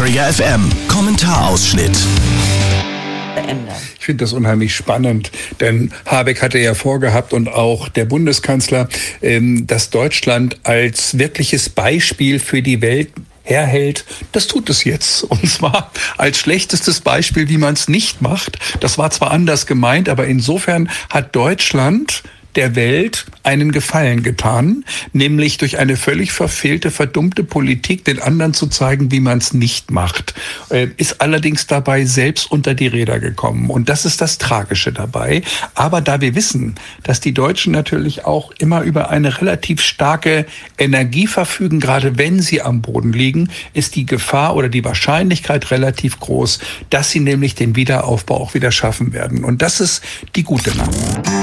Träger FM. Kommentarausschnitt. Ich finde das unheimlich spannend, denn Habeck hatte ja vorgehabt und auch der Bundeskanzler, dass Deutschland als wirkliches Beispiel für die Welt herhält. Das tut es jetzt. Und zwar als schlechtestes Beispiel, wie man es nicht macht. Das war zwar anders gemeint, aber insofern hat Deutschland der Welt einen Gefallen getan, nämlich durch eine völlig verfehlte, verdummte Politik den anderen zu zeigen, wie man es nicht macht. Ist allerdings dabei selbst unter die Räder gekommen. Und das ist das Tragische dabei. Aber da wir wissen, dass die Deutschen natürlich auch immer über eine relativ starke Energie verfügen, gerade wenn sie am Boden liegen, ist die Gefahr oder die Wahrscheinlichkeit relativ groß, dass sie nämlich den Wiederaufbau auch wieder schaffen werden. Und das ist die gute Nachricht.